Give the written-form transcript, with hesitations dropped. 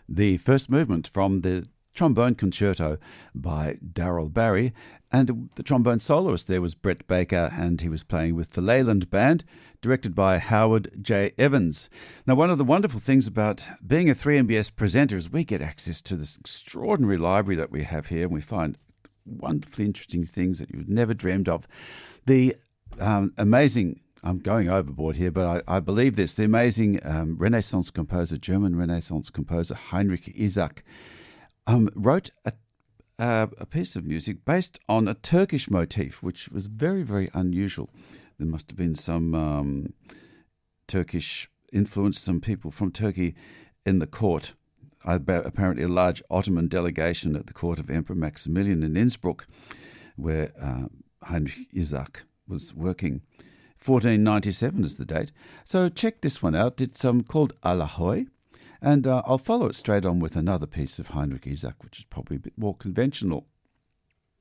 the first movement from the trombone concerto by Darryl Barry, and the trombone soloist there was Brett Baker, and he was playing with the Leyland Band, directed by Howard J. Evans. Now, one of the wonderful things about being a 3MBS presenter is we get access to this extraordinary library that we have here, and we find wonderfully interesting things that you've never dreamed of. The amazing, I'm going overboard here, but I believe this, the amazing Renaissance composer, German Renaissance composer Heinrich Isaac, wrote a piece of music based on a Turkish motif, which was very, very unusual. There must have been some Turkish influence, some people from Turkey in the court. Apparently a large Ottoman delegation at the court of Emperor Maximilian in Innsbruck, where Heinrich Isaac was working. 1497 is the date. So check this one out. It's called Alahoy. And I'll follow it straight on with another piece of Heinrich Isaac, which is probably a bit more conventional.